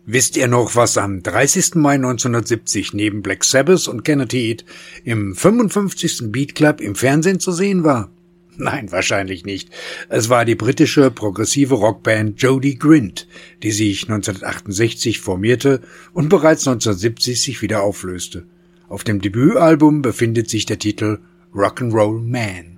Wisst ihr noch, was am 30. Mai 1970 neben Black Sabbath und Kenneth Heat im 55. Beat Club im Fernsehen zu sehen war? Nein, wahrscheinlich nicht. Es war die britische progressive Rockband Jody Grint, die sich 1968 formierte und bereits 1970 sich wieder auflöste. Auf dem Debütalbum befindet sich der Titel Rock'n'Roll Man.